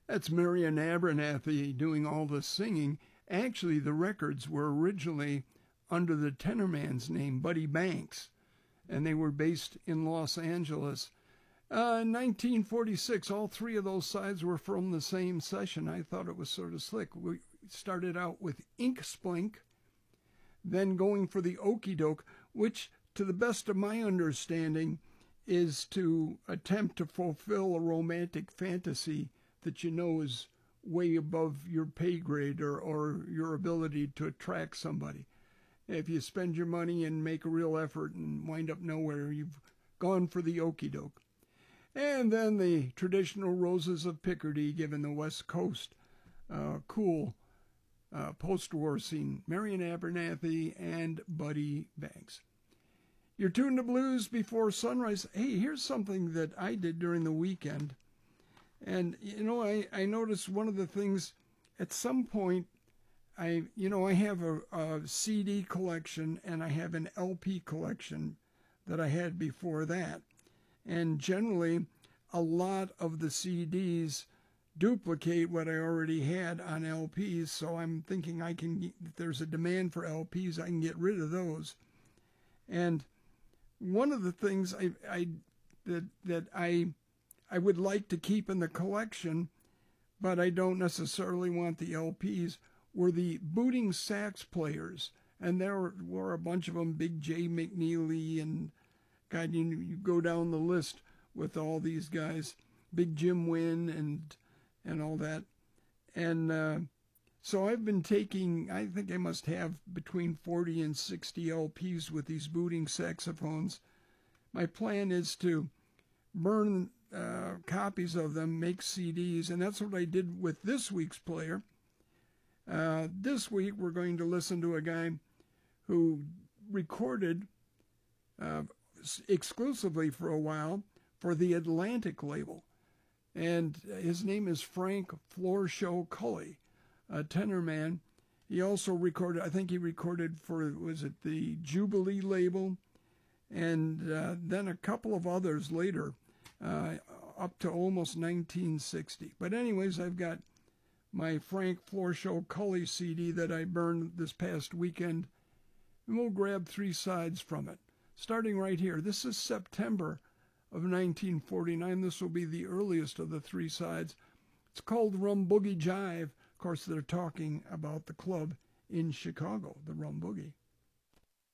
That's Marian Abernathy doing all the singing. Actually, the records were originally under the tenor man's name, Buddy Banks, and they were based in Los Angeles. In 1946, all three of those sides were from the same session. I thought it was sort of slick. We started out with Ink Splink, then going for the Okey Doke, which, to the best of my understanding, is to attempt to fulfill a romantic fantasy that you know is way above your pay grade or your ability to attract somebody. If you spend your money and make a real effort and wind up nowhere, you've gone for the Okey Doke. And then the traditional Roses of Picardy, given the West Coast cool post-war scene, Marian Abernathy and Buddy Banks. You're tuned to Blues Before Sunrise. Hey, here's something that I did during the weekend. And, I noticed one of the things, at some point, I have a CD collection and I have an LP collection that I had before that. And generally, a lot of the CDs duplicate what I already had on LPs, so I'm thinking if there's a demand for LPs, I can get rid of those. And one of the things that I would like to keep in the collection, but I don't necessarily want the LPs, were the booting sax players. And there were a bunch of them, Big J McNeely, and God, you go down the list with all these guys, Big Jim Wynn and all that. And so I've been taking, I think I must have between 40 and 60 LPs with these booting saxophones. My plan is to burn copies of them, make CDs, and that's what I did with this week's player. This week we're going to listen to a guy who recorded exclusively for a while for the Atlantic label. And his name is Frank Florshow Cully, a tenor man. He also recorded, I think he recorded for, the Jubilee label, and then a couple of others later, up to almost 1960. But anyways, I've got my Frank Florshow Cully CD that I burned this past weekend, and we'll grab three sides from it. Starting right here, this is September of 1949. This will be the earliest of the three sides. It's called Rum Boogie Jive. Of course, they're talking about the club in Chicago, the Rum Boogie.